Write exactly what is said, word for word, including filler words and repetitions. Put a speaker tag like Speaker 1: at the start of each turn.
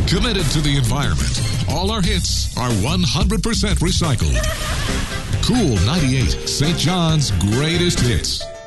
Speaker 1: Committed to the environment. All our hits are one hundred percent recycled. Cool ninety-eight, Saint John's greatest hits.